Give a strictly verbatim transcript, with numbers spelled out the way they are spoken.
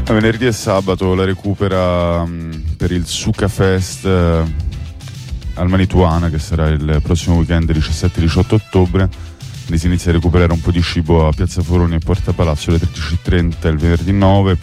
Venerdì e sabato la recupera um, per il Suca Fest uh, al Manituana, che sarà il prossimo weekend diciassette diciotto ottobre. Quindi si inizia a recuperare un po' di cibo a Piazza Foroni e Porta Palazzo alle tredici e trenta il venerdì nove.